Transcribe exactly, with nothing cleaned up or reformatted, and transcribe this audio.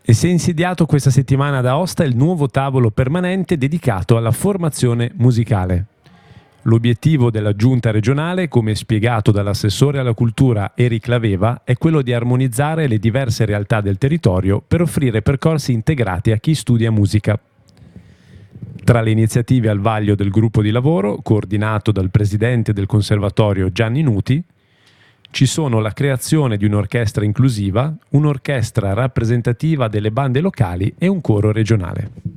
E si è insediato questa settimana ad Aosta il nuovo tavolo permanente dedicato alla formazione musicale. L'obiettivo della giunta regionale, come spiegato dall'assessore alla cultura Eric Laveva, è quello di armonizzare le diverse realtà del territorio per offrire percorsi integrati a chi studia musica. Tra le iniziative al vaglio del gruppo di lavoro, coordinato dal presidente del conservatorio Gianni Nuti, ci sono la creazione di un'orchestra inclusiva, un'orchestra rappresentativa delle bande locali e un coro regionale.